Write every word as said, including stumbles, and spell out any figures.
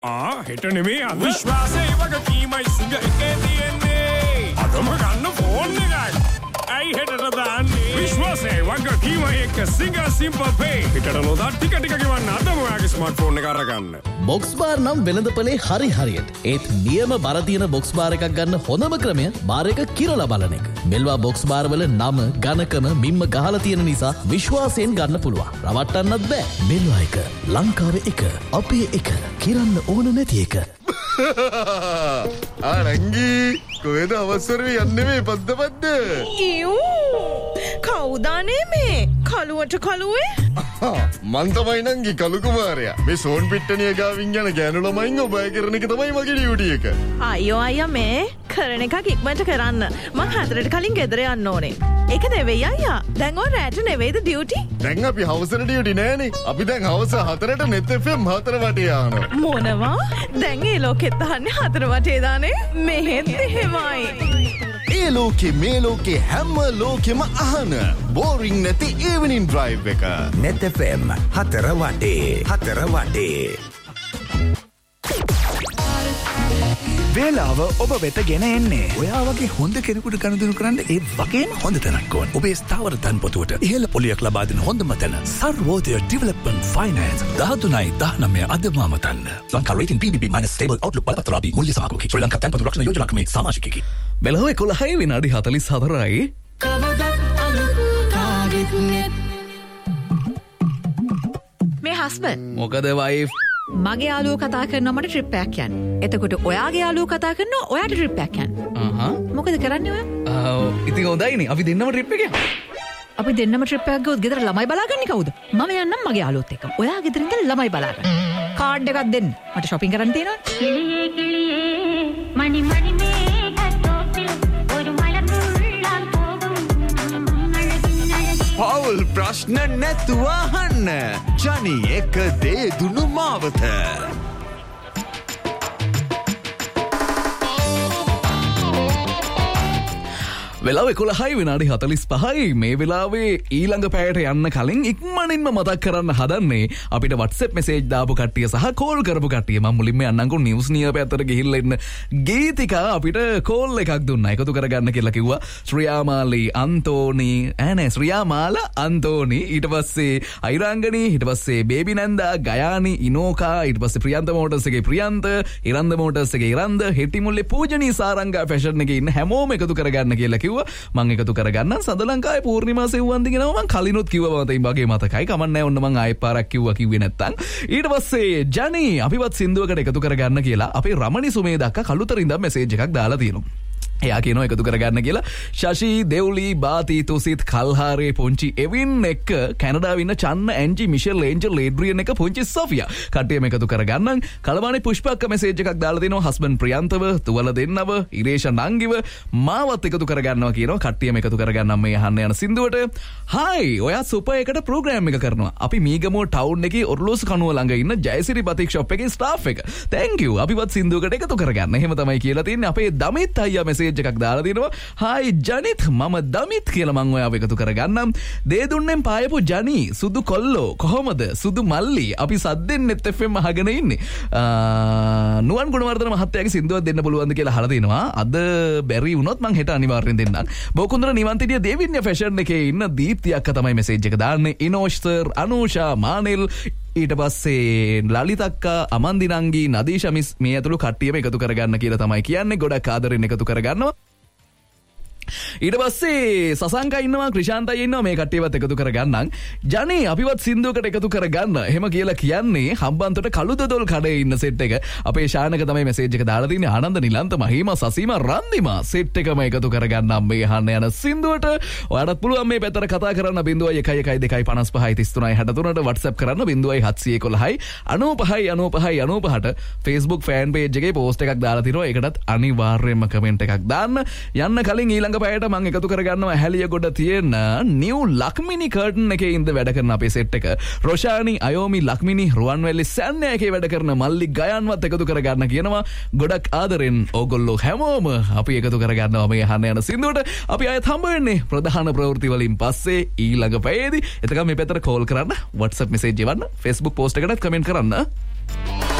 ආ හෙට නෙමේ අද විශ්වාසය වගේ කීමයි සුග එකේ තියෙන්නේ අදම ගන්න ෆෝන් එකයි ඇයි හෙටට දාන්නේ විශ්වාසය වගේ කීමයි එක සිංගල් සිම්පල් පේ හෙටට නොදා ටික ටික ගෙවන්න අදම ඔයාගේ ස්මාර්ට්ෆෝන් එක අරගන්න බොක්ස් බාර් නම් වෙළඳපොලේ හරි හරියට ඒත් නියම බර තියෙන බොක්ස් බාර් එකක් ගන්න හොඳම ක්‍රමය බාර් එක කිරලා බලන එක මෙල්වා බොක්ස් බාර් වල නම ඝනකම මිම්ම ගහලා තියෙන නිසා විශ්වාසයෙන් ගන්න පුළුවන් රවට්ටන්නත් බෑ මෙල්වා එක ලංකාවේ එක අපේ එක කිරන්න ඕන නැති එක ආරංගි කොහෙද අවසරේ යන්නේ මේ පද්ද පද්ද ඊයෝ කවුදානේ මේ කලුවට කලුවේ මං තමයි නංගි කලු කුමාරයා මේ සෝන් පිට්ටනිය ගාවින් යන ගෑනු ළමයින් ඔබය කරන එක තමයි මගේ ඩියුටි එක අයියෝ අයියා මේ කරන එකක් ඉක්මනට කරන්න මං හතරට කලින් ගෙදර යන්න ඕනේ ඒක නෙවෙයි අයියා දැන් ඔය රැට නෙවෙයිද ඩියුටි දැන් අපි හවසට ඩියුටි නෑනේ අපි දැන් හවස හතරට net එෆ් එම් හතර වටේ යනවා මොනවා දැන් ඒ ලෝකෙත් අහන්නේ හතර වටේ දානේ මෙහෙත් එහෙමයි ඒ ලෝකේ මේ ලෝකේ හැම ලෝකෙම අහන බෝරිං නැති evening drive එක net එෆ් එම් හතර වටේ හතර වටේ වේලාව ඔබ වෙත ගෙන එන්නේ ඔයා වගේ හොඳ කෙනෙකුට ගනුදෙනු කරන්න ඒ වගේම හොඳ තැනක් ඕන ඔබේ ස්ථාවර තන්පොතුවට ඉහළ පොලියක් ලබා දෙන හොඳම තැන Sarvodaya development finance දහතුනයි දහනවය අදමාම තන්න Lanka rating P බී බී minus stable outlook බලපත්‍රාදී මුල්‍ය සමාගමකි ශ්‍රී ලංකා තන්පොතු රක්ෂණ යෝජනා ක්‍රමයේ සමාජිකයෙකි මෙලොව එකොළහයි විනාඩි හතළිස් හතරයි මේ හස්බන්ඩ් මොකද වයිෆ් මගේ යාළුවෝ කතා කරනවා මට ට්‍රිප් එකක් යන්න. එතකොට ඔයාගේ යාළුවෝ කතා කරනවා ඔයාට ට්‍රිප් එකක් යන්න. ආහා මොකද කරන්නේ ඔයා? ඉතින් හොඳයිනේ අපි දෙන්නම ට්‍රිප් එක යමු. අපි දෙන්නම ට්‍රිප් එකක් ගියොත් ගෙදර ළමයි බලාගන්නේ කවුද? මම යන්නම් මගේ යාළුවොත් එක්ක. ඔයා ගෙදර ඉඳලා ළමයි බලාගන්න. කාඩ් එකක් දෙන්න. මට shopping කරන්න තියෙනවා. කිලියේ කිලියේ මණි මණි මේකටෝපිල් ഒരു മലമുള്ളാൻ പോകും පවුල් ප්‍රශ්න නැතුව අහන්න ජනි එක දේ දුනු මාවත වෙලාව එකොළහයි විනාඩි හතළිස් පහයි මේ වෙලාවේ ඊළඟ පැයට යන්න කලින් ඉක්මනින්ම මතක් කරන්න හදන්නේ අපිට WhatsApp message දාපු කට්ටිය සහ කෝල් කරපු කට්ටිය මම මුලින්ම යන්නම්කෝ නිවුස් නිය පැත්තට ගිහිල්ලා ඉන්න ගීතිකා අපිට කෝල් එකක් දුන්නා එකතු කරගන්න කියලා කිව්වා ශ්‍රියාමාලි අන්තෝනි ඈ ශ්‍රියාමාල අන්තෝනි ඊට පස්සේ අයිරාංගනි ඊට පස්සේ බේබි නන්දා ගයානි ඉනෝකා ඊට පස්සේ ප්‍රියන්ත මෝටර්ස් එකේ ප්‍රියන්ත ඉරන්ද මෝටර්ස් එකේ ඉරන්ද හෙටිමුල්ලේ පූජනී සාරංගා ෆැෂන් එකේ ඉන්න හැමෝම එකතු කරගන්න කියලා මං එකතු කරගන්න සද ලංකාවේ පූර්ණිමා සෙව්වන්දි ගෙනව මං කලිනුත් කිව්වා මතයි මගේ මතකයි කමක් නැහැ ඔන්න මං ආයෙ පාරක් කිව්වා කිව්වේ නැත්තම් ඊට පස්සේ ජනි අපිවත් සින්දුවකට එකතු කරගන්න කියලා අපේ රමණි සුමේද අක්කා කළුතර ඉඳන් මෙසේජ් එකක් දාලා තියෙනවා එයා කියනවා එකතු කරගන්න කියලා ශෂි දෙව්ලි බාති තුසිත් කල්හාරේ පුංචි එවින් එක්ක කැනඩාවේ ඉන්න චන්න ඇන්ජි මිෂෙල් ඒන්ජල් ඒඩ්‍රියන් එක පුංචි සොෆියා කට්ටියම එකතු කරගන්න කලවානේ පුෂ්පක්ක මෙසේජ් එකක් දාලා දෙනවා හස්බන්ඩ් ප්‍රියන්තව තුවල දෙන්නව ඉරේෂ නංගිව මාවත් එකතු කරගන්නවා කියනවා කට්ටියම එකතු කරගන්නම් මේ අහන්න යන සින්දුවට හායි ඔයා සුපර් එකට ප්‍රෝග්‍රෑම් එක කරනවා අපි මීගමුව ටවුන් එකේ ඔර්ලෝසු කනුව ළඟ ඉන්න ජයසිරි බතික් ෂොප් එකේ ස්ටාෆ් එක තෑන්ක් යූ අපිවත් සින්දුවකට එකතු කරගන්න එහෙම තමයි කියලා තියෙන්නේ අපේ දමිත් අයියා මෙසේජ් එකක් දාලා දිනවා හායි ජනිත් මම දමිත් කියලා මං ඔයාව එකතු කරගන්නම් දේ දුන්නෙන් පායපු ජනි සුදු කොල්ලෝ කොහොමද සුදු මල්ලි අපි සද්දෙන් net එෆ් එම් අහගෙන ඉන්නේ නුවන් ගුණවර්ධන මහත්තයාගේ සින්දුවක් දෙන්න පුළුවන්ද කියලා අහලා දිනවා අද බැරි වුණොත් මං හෙට අනිවාර්යෙන් දෙන්නම් බෝකුන්දර නිවන්තිනිය දේවින්‍ය ෆැෂන් එකේ ඉන්න දීප්ති අක්කා තමයි මෙසේජ් එක දාන්නේ ඉනෝෂ් සර් අනූෂා මානෙල් ඊට පස්සේ ලලිතක්කා අමන්දිනංගි නදීෂා මිස් මේ ඇතුළු කට්ටියම එකතු කරගන්න කියලා තමයි කියන්නේ ගොඩක් ආදරෙන් එකතු කරගන්නවා ඊට පස්සේ සසංකා ඉන්නවා ක්‍රිෂාන්තයි ඉන්නවා මේ කට්ටියවත් එකතු කරගන්නම් ජනි අපිවත් සින්දුවකට එකතු කරගන්න එහෙම කියලා කියන්නේ හම්බන්තොට කළුදොල් කඩේ ඉන්න සෙට් එක අපේ ශානක තමයි මෙසේජ් එක දාලා තින්නේ ආනන්ද නිලන්ත මහීමා සසීමා රන්දිමා සෙට් එකම එකතු කරගන්නම් මේ අහන්න යන සින්දුවට ඔයාලට පුළුවන් මේ පැත්තට කතා කරන්න zero one one two two five five three three six three ට WhatsApp කරන්න zero one seven one one ninety five ninety five ninety five ට Facebook fan page එකේ post එකක් දාලා තිනවා ඒකටත් අනිවාර්යයෙන්ම comment එකක් දාන්න යන්න කලින් ඊළඟ පැයට මම එකතු කරගන්නවා හැලිය ගොඩ තියෙන නිව් ලක්මිනි කර්ටන් එකේ ඉඳ වැඩ කරන අපේ සෙට් එක රොෂානි අයෝමි ලක්මිනි රුවන්වැලි සෑන්‍ය එකේ වැඩ කරන මල්ලි ගයන්වත් එකතු කරගන්න කියනවා ගොඩක් ආදරෙන් ඕගොල්ලෝ හැමෝම අපි එකතු කරගන්නවා මේ අහන්න යන සින්දුවට අපි ආයෙත් හම්බ වෙන්නේ ප්‍රධාන ප්‍රවෘත්ති වලින් පස්සේ ඊළඟ පැයේදී එතකම මේ පැත්තට කෝල් කරන්න WhatsApp message එවන්න Facebook post එකටත් කමෙන්ට් කරන්න